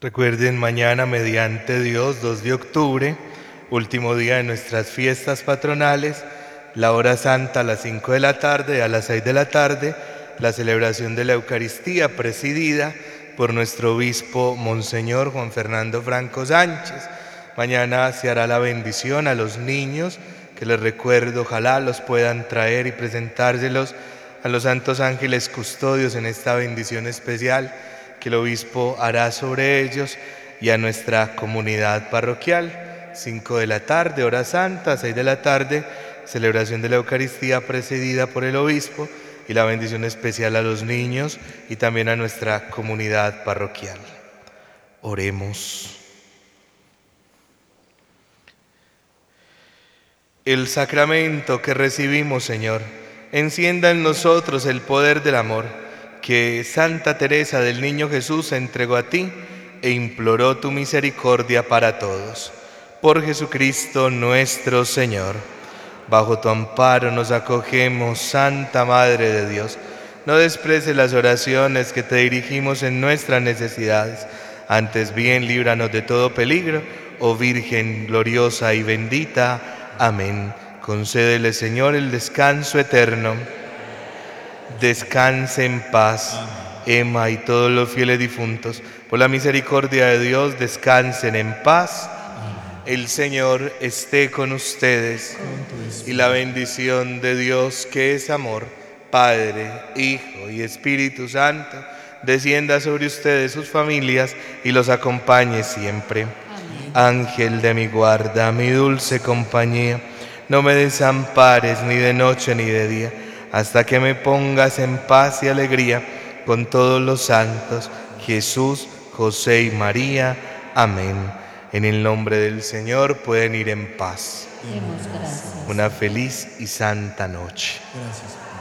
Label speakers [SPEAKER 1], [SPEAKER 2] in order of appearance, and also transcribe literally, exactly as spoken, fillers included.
[SPEAKER 1] Recuerden, mañana, mediante Dios, dos de octubre, último día de nuestras fiestas patronales, la hora santa a las cinco de la tarde, a las seis de la tarde, la celebración de la Eucaristía presidida por nuestro obispo Monseñor Juan Fernando Franco Sánchez. Mañana se hará la bendición a los niños, que les recuerdo, ojalá los puedan traer y presentárselos a los santos ángeles custodios en esta bendición especial que el obispo hará sobre ellos, y a nuestra comunidad parroquial. cinco de la tarde, hora santa, seis de la tarde, celebración de la Eucaristía presidida por el obispo y la bendición especial a los niños y también a nuestra comunidad parroquial. Oremos. El sacramento que recibimos, Señor, encienda en nosotros el poder del amor, que Santa Teresa del Niño Jesús se entregó a ti e imploró tu misericordia para todos. Por Jesucristo nuestro Señor. Bajo tu amparo nos acogemos, Santa Madre de Dios. No desprecies las oraciones que te dirigimos en nuestras necesidades. Antes bien, líbranos de todo peligro, oh Virgen gloriosa y bendita. Amén. Concédele, Señor, el descanso eterno. Descanse en paz, Emma y todos los fieles difuntos. Por la misericordia de Dios, descansen en paz. El Señor esté con ustedes, y la bendición de Dios, que es amor, Padre, Hijo y Espíritu Santo, descienda sobre ustedes, sus familias, y los acompañe siempre. Amén. Ángel de mi guarda, mi dulce compañía, no me desampares ni de noche ni de día, hasta que me pongas en paz y alegría con todos los santos, Jesús, José y María. Amén. En el nombre del Señor pueden ir en paz.
[SPEAKER 2] Demos gracias.
[SPEAKER 1] Una feliz y santa noche.
[SPEAKER 3] Gracias.